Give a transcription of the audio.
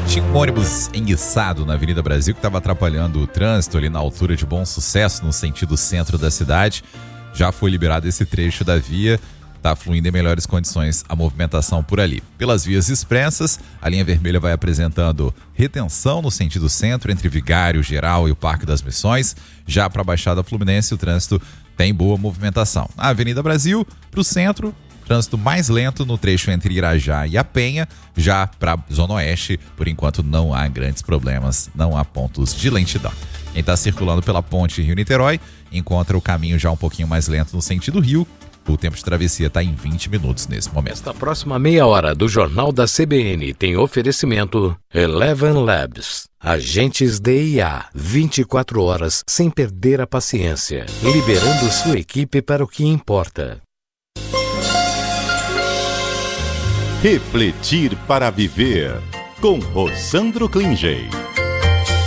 Tinha um ônibus enguiçado na Avenida Brasil que estava atrapalhando o trânsito ali na altura de Bom Sucesso, no sentido centro da cidade. Já foi liberado esse trecho da via, está fluindo em melhores condições a movimentação por ali. Pelas vias expressas, a linha vermelha vai apresentando retenção no sentido centro, entre Vigário, Geral e o Parque das Missões. Já para a Baixada Fluminense, o trânsito tem boa movimentação. Na Avenida Brasil, para o centro, trânsito mais lento no trecho entre Irajá e a Penha. Já para a Zona Oeste, por enquanto não há grandes problemas, não há pontos de lentidão. Quem está circulando pela ponte Rio-Niterói encontra o caminho já um pouquinho mais lento no sentido Rio. O tempo de travessia está em 20 minutos nesse momento. Esta próxima meia hora do Jornal da CBN tem oferecimento Eleven Labs. Agentes DIA, 24 horas sem perder a paciência, liberando sua equipe para o que importa. Refletir para viver, com Rossandro Klingey.